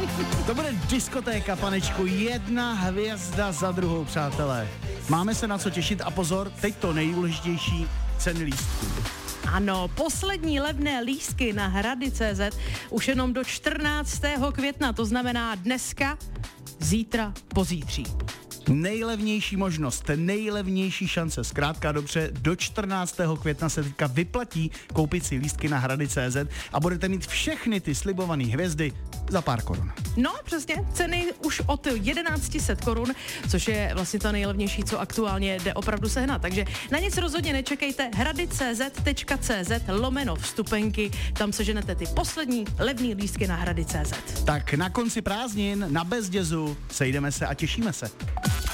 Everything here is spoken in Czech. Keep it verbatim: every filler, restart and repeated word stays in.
To bude diskotéka, panečku, jedna hvězda za druhou, přátelé. Máme se na co těšit a pozor, teď to nejdůležitější, ceny lístků. Ano, poslední levné lístky na hrady tečka cé zet už jenom do čtrnáctého května, to znamená dneska, zítra, pozítří. Nejlevnější možnost, nejlevnější šance, zkrátka dobře, do čtrnáctého května se teďka vyplatí koupit si lístky na hrady tečka cé zet a budete mít všechny ty slibované hvězdy za pár korun. No, přesně, ceny už od jedenáct set korun, což je vlastně to nejlevnější, co aktuálně jde opravdu sehnat. Takže na nic rozhodně nečekejte, hrady tečka cé zet tečka cé zet lomeno vstupenky, tam seženete ty poslední levný lístky na hrady tečka cé zet. Tak na konci prázdnin, na Bezdězu, sejdeme se a těšíme se.